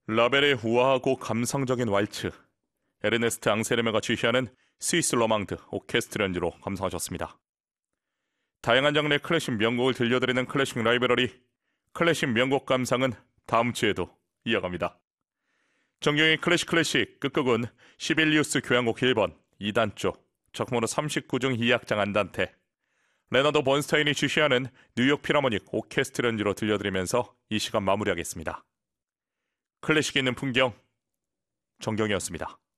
라벨의 우아하고 감성적인 왈츠, 에르네스트 앙세르메가 지휘하는 스위스 로망드 오케스트라 연주로 감상하셨습니다. 다양한 장르의 클래식 명곡을 들려드리는 클래식 라이브러리, 클래식 명곡 감상은 다음 주에도 이어갑니다. 정경의 클래식 끝곡은 시벨리우스 교향곡 1번 2단조 작품으로 39중 2악장 안단테, 레나드 번스타인이 지휘하는 뉴욕 필하모닉 오케스트라 연주로 들려드리면서 이 시간 마무리하겠습이 클래식이 있는 풍경, 정경이었습니다.